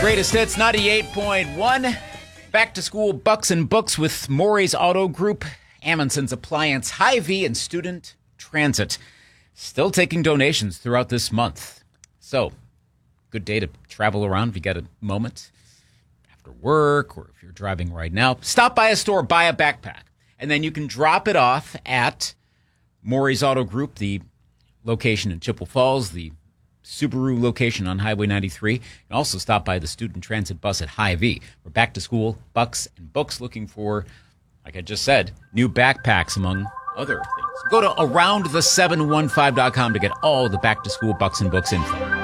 Greatest Hits 98.1. Back to school Bucks and Books with Maury's Auto Group, Amundsen's Appliance, Hy-Vee, and Student Transit. Still taking donations throughout this month. So, good day to travel around if you got a moment after work or if you're driving right now. Stop by a store, buy a backpack, and then you can drop it off at Maury's Auto Group, the location in Chippewa Falls, the Subaru location on Highway 93. You can also stop by the Student Transit bus at Hy-Vee. We're back to school, Bucks and Books, looking for, like I just said, new backpacks, among other things. Go to aroundthe715.com to get all the back to school Bucks and Books info.